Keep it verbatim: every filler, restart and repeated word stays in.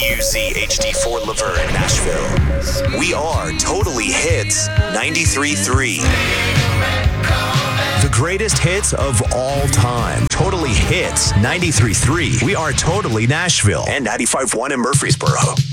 U Z H D four Laverne, Nashville. We are Totally Hits ninety-three point three. The greatest hits of all time. Totally Hits ninety-three point three. We are Totally Nashville and ninety-five point one in Murfreesboro.